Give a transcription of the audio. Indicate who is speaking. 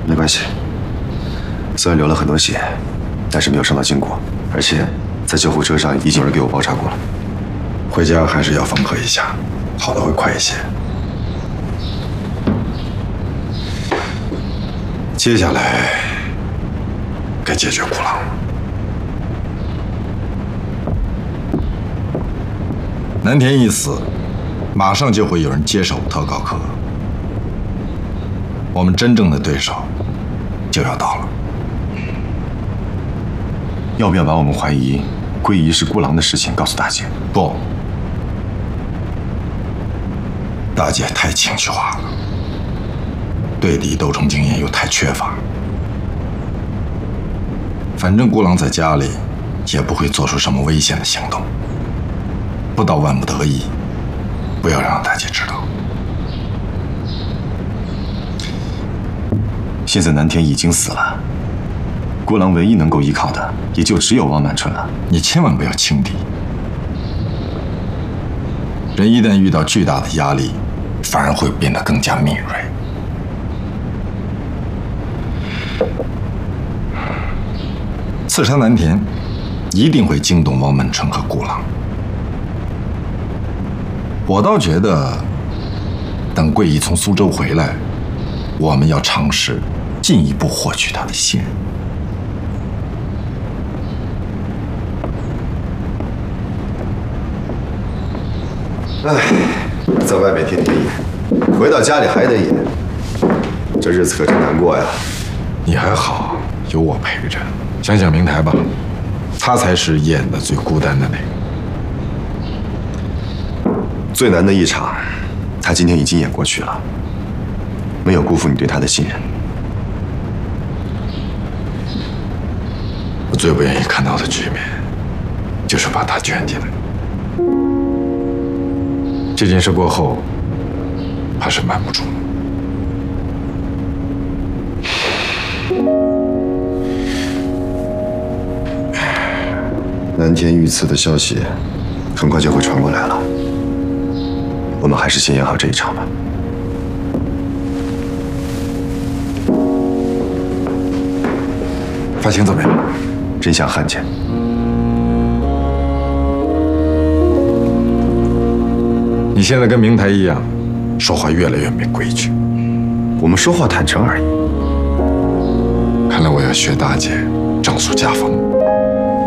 Speaker 1: 没关系。虽然流了很多血，但是没有伤到筋骨，而且在救护车上已经有人给我包扎过了。
Speaker 2: 回家还是要缝合一下，好的会快一些。接下来该解决孤狼了。南田一死，马上就会有人接手特高科，我们真正的对手就要到了。
Speaker 1: 要不要把我们怀疑桂姨是孤狼的事情告诉大姐？
Speaker 2: 不，大姐太情绪化了，对敌斗争经验又太缺乏。反正孤狼在家里也不会做出什么危险的行动，不到万不得已，不要让大姐知道。
Speaker 1: 现在南田已经死了，孤狼唯一能够依靠的也就只有汪满春了。
Speaker 2: 你千万不要轻敌，人一旦遇到巨大的压力，反而会变得更加敏锐。刺杀南田，一定会惊动汪满春和孤狼。我倒觉得，等桂姨从苏州回来，我们要尝试进一步获取她的信
Speaker 1: 哎，
Speaker 2: 任。
Speaker 1: 在外面天天野，回到家里还得野，这日子可真难过呀。
Speaker 2: 你还好，有我陪着。想想明台吧，他才是演的最孤单的那个。
Speaker 1: 最难的一场，他今天已经演过去了，没有辜负你对他的信任。
Speaker 2: 我最不愿意看到的局面，就是把他圈进来。这件事过后，怕是瞒不住了。
Speaker 1: 南天遇刺的消息很快就会传过来了，我们还是先演好这一场吧。
Speaker 2: 发型怎么样？
Speaker 1: 真像汉奸。
Speaker 2: 你现在跟明台一样，说话越来越没规矩。
Speaker 1: 我们说话坦诚而已。
Speaker 2: 看来我要学大姐，整肃家风。